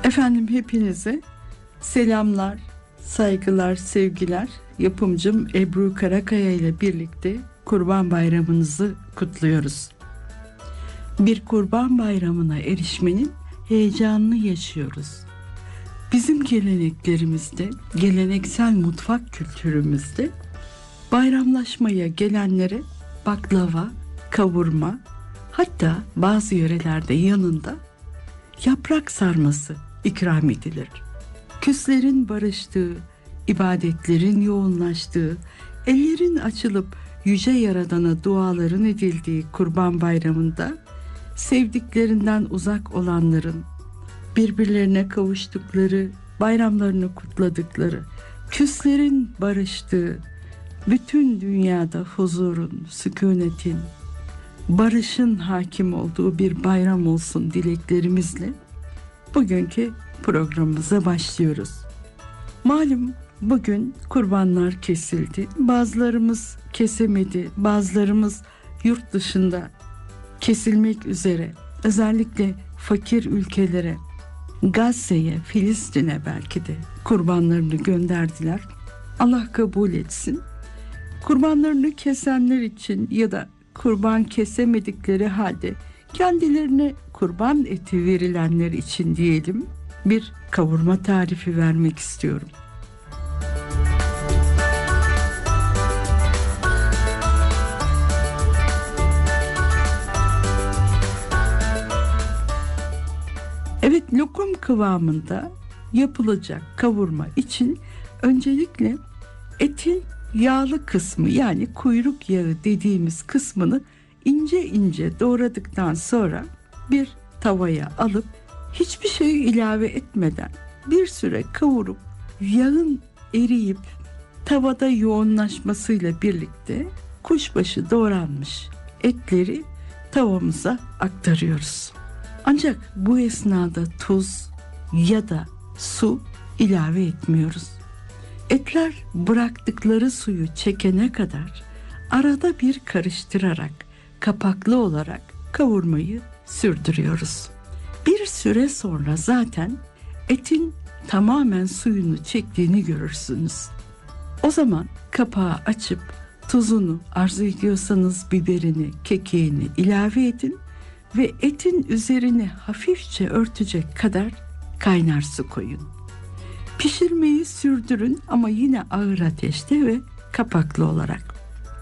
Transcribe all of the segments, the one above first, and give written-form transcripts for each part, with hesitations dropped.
Efendim hepinize selamlar, saygılar, sevgiler. Yapımcım Ebru Karakaya ile birlikte Kurban Bayramınızı kutluyoruz. Bir Kurban Bayramı'na erişmenin heyecanını yaşıyoruz. Bizim geleneklerimizde, geleneksel mutfak kültürümüzde bayramlaşmaya gelenlere baklava, kavurma, hatta bazı yörelerde yanında yaprak sarması ikram edilir. Küslerin barıştığı, ibadetlerin yoğunlaştığı, ellerin açılıp Yüce Yaradan'a duaların edildiği Kurban Bayramı'nda sevdiklerinden uzak olanların birbirlerine kavuştukları, bayramlarını kutladıkları, küslerin barıştığı, bütün dünyada huzurun, sükunetin, barışın hakim olduğu bir bayram olsun dileklerimizle bugünkü programımıza başlıyoruz. Malum bugün kurbanlar kesildi. Bazılarımız kesemedi, bazılarımız yurt dışında kesilmek üzere, özellikle fakir ülkelere, Gazze'ye, Filistin'e belki de kurbanlarını gönderdiler. Allah kabul etsin. Kurbanlarını kesenler için ya da kurban kesemedikleri halde kendilerine kurban eti verilenler için diyelim bir kavurma tarifi vermek istiyorum. Evet, lokum kıvamında yapılacak kavurma için öncelikle etin yağlı kısmı, yani kuyruk yağı dediğimiz kısmını ince ince doğradıktan sonra bir tavaya alıp hiçbir şey ilave etmeden bir süre kavurup yağın eriyip tavada yoğunlaşmasıyla birlikte kuşbaşı doğranmış etleri tavamıza aktarıyoruz. Ancak bu esnada tuz ya da su ilave etmiyoruz. Etler bıraktıkları suyu çekene kadar arada bir karıştırarak, kapaklı olarak kavurmayı sürdürüyoruz. Bir süre sonra zaten etin tamamen suyunu çektiğini görürsünüz. O zaman kapağı açıp tuzunu, arzu ediyorsanız biberini, kekiğini ilave edin ve etin üzerini hafifçe örtecek kadar kaynar su koyun. Pişirmeyi sürdürün ama yine ağır ateşte ve kapaklı olarak.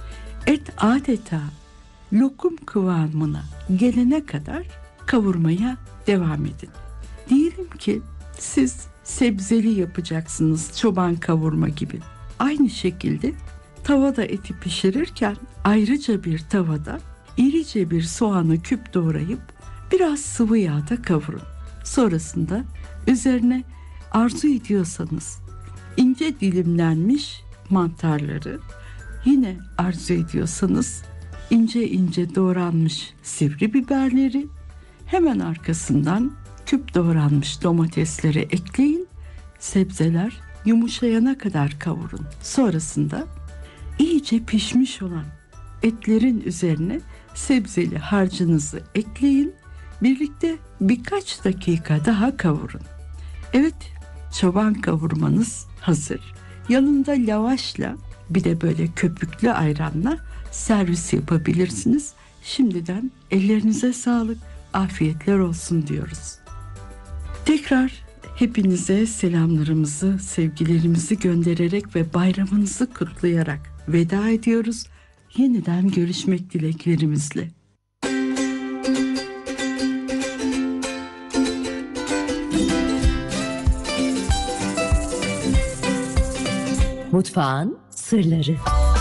Et adeta lokum kıvamına gelene kadar kavurmaya devam edin. Diyelim ki siz sebzeli yapacaksınız, çoban kavurma gibi. Aynı şekilde tavada eti pişirirken ayrıca bir tavada irice bir soğanı küp doğrayıp biraz sıvı yağda kavurun. Sonrasında üzerine arzu ediyorsanız ince dilimlenmiş mantarları, yine arzu ediyorsanız ince ince doğranmış sivri biberleri, hemen arkasından küp doğranmış domatesleri ekleyin. Sebzeler yumuşayana kadar kavurun. Sonrasında iyice pişmiş olan etlerin üzerine sebzeli harcınızı ekleyin. Birlikte birkaç dakika daha kavurun. Evet, çoban kavurmanız hazır. Yanında lavaşla, bir de böyle köpüklü ayranla servis yapabilirsiniz. Şimdiden ellerinize sağlık, afiyetler olsun diyoruz. Tekrar hepinize selamlarımızı, sevgilerimizi göndererek ve bayramınızı kutlayarak veda ediyoruz. Yeniden görüşmek dileklerimizle. Mutfağın sırları.